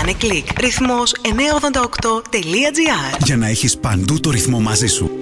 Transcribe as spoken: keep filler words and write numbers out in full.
Κάνε κλικ. Ρυθμός εννιακόσια ογδόντα οκτώ τελεία τζι άρ. Για να έχεις παντού το ρυθμό μαζί σου.